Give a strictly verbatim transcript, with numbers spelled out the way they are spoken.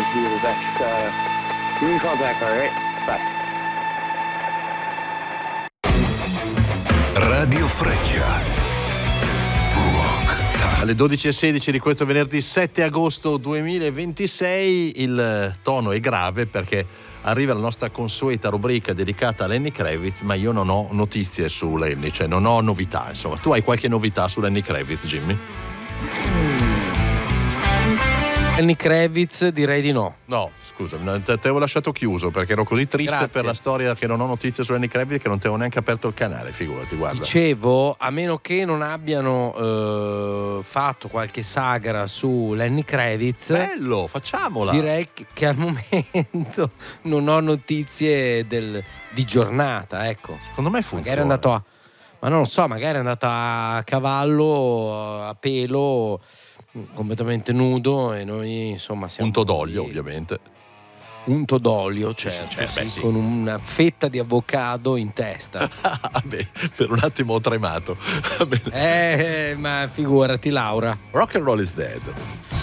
do the best. Uh, you're in contact, all right? Bye. Radio Freccia. Rock Time. Alle dodici e sedici di questo venerdì sette agosto duemilaventisei il tono è grave perché arriva la nostra consueta rubrica dedicata a Lenny Kravitz, ma io non ho notizie su Lenny, cioè non ho novità, insomma. Tu hai qualche novità su Lenny Kravitz, Jimmy? Lenny Kravitz direi di no. No, scusa, te avevo lasciato chiuso perché ero così triste Grazie. per la storia che non ho notizie su Lenny Kravitz che non ti avevo neanche aperto il canale, figurati, guarda. Dicevo, a meno che non abbiano eh, fatto qualche sagra su Lenny Kravitz, Bello, facciamola. direi che, che al momento non ho notizie del, di giornata, ecco. Secondo me funziona. Magari è andato a, ma non lo so, magari è andato a cavallo, a pelo, completamente nudo, e noi insomma siamo Punto d'olio, ovviamente. unto d'olio, certo, Cioè, beh, sì, sì. con una fetta di avocado in testa. Beh, per un attimo ho tremato. Va bene. Eh, ma figurati, Laura. Rock and roll is dead.